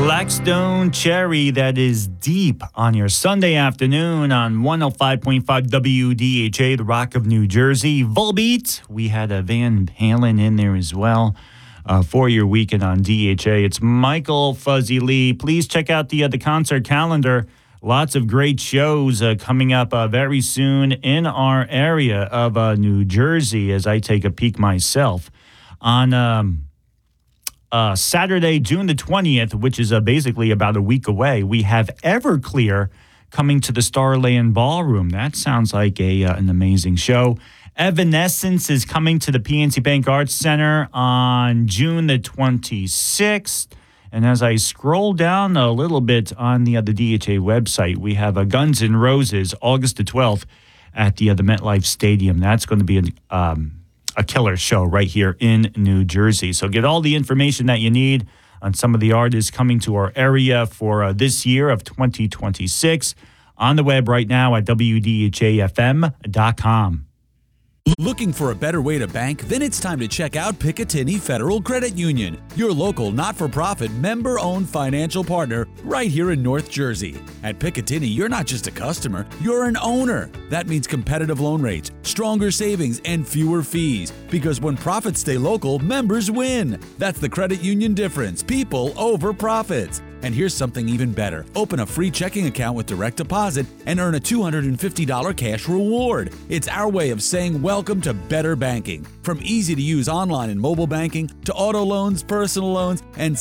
Blackstone Cherry, that is deep on your Sunday afternoon on 105.5 WDHA, the Rock of New Jersey. Volbeat, we had a Van Halen in there as well for your weekend on DHA. It's Michael Fuzzy Lee. Please check out the concert calendar. Lots of great shows coming up very soon in our area of New Jersey as I take a peek myself. On Saturday, June the 20th, which is basically about a week away, we have Everclear coming to the Starland Ballroom. That sounds like an amazing show. Evanescence is coming to the PNC Bank Arts Center on June the 26th. And as I scroll down a little bit on the DHA website, we have Guns N' Roses, August the 12th at the MetLife Stadium. That's going to be a killer show right here in New Jersey. So get all the information that you need on some of the artists coming to our area for this year of 2026 on the web right now at WDHAFM.com. Looking for a better way to bank? Then it's time to check out Picatinny Federal Credit Union, your local not-for-profit member-owned financial partner right here in North Jersey. At Picatinny, you're not just a customer, you're an owner. That means competitive loan rates, stronger savings, and fewer fees. Because when profits stay local, members win. That's the credit union difference. People over profits. And here's something even better. Open a free checking account with direct deposit and earn a $250 cash reward. It's our way of saying welcome to better banking. From easy-to-use online and mobile banking to auto loans, personal loans, and